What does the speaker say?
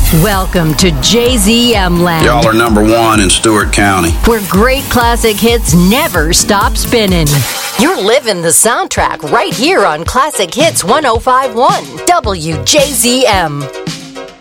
Welcome to JZM Land. Y'all are number one in Stewart County, where great classic hits never stop spinning. You're living the soundtrack right here on Classic Hits 105.1 WJZM.